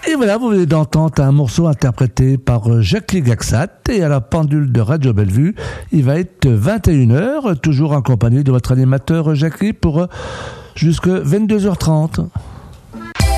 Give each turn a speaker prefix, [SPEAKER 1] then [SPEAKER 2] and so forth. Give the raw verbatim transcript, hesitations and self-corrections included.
[SPEAKER 1] Et voilà, vous venez d'entendre un morceau interprété par Jackie Gaxat. Et à la pendule de Radio Bellevue, il va être vingt et une heures, toujours accompagné de votre animateur Jackie pour jusqu'à vingt-deux heures trente.